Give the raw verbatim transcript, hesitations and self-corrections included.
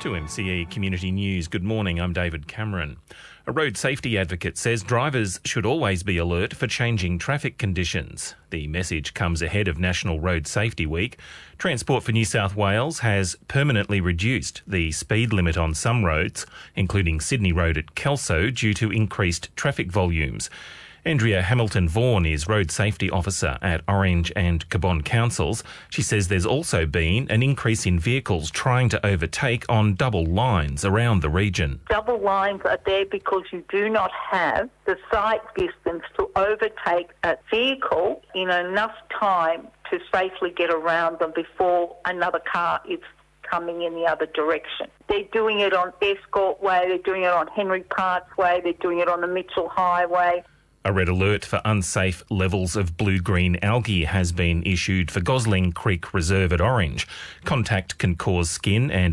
To M C E Community News, good morning, I'm David Cameron. A road safety advocate says drivers should always be alert for changing traffic conditions. The message comes ahead of National Road Safety Week. Transport for New South Wales has permanently reduced the speed limit on some roads, including Sydney Road at Kelso, due to increased traffic volumes. Andrea Hamilton-Vaughan is Road Safety Officer at Orange and Cabonne Councils. She says there's also been an increase in vehicles trying to overtake on double lines around the region. Double lines are there because you do not have the sight distance to overtake a vehicle in enough time to safely get around them before another car is coming in the other direction. They're doing it on Escort Way, they're doing it on Henry Parks Way, they're doing it on the Mitchell Highway. A red alert for unsafe levels of blue-green algae has been issued for Gosling Creek Reserve at Orange. Contact can cause skin and